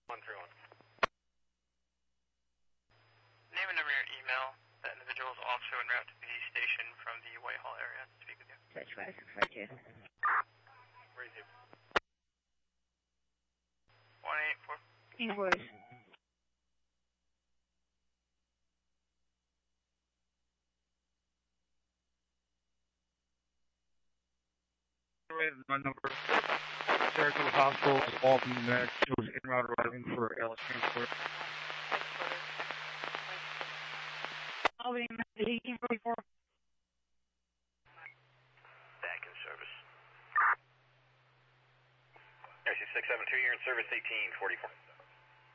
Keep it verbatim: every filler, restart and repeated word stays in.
one three one. Name and number your email. That individual is also en route to the station from the Whitehall area to speak with you. Touch five six five two. Raise you. one eight four. Invoice. My number. Sarasota Hospital, Albany, Max. She was en route arriving for L S transport. Albany, Max, eighteen forty-four. Back in service. R C six seven two, you're in service eighteen forty-four.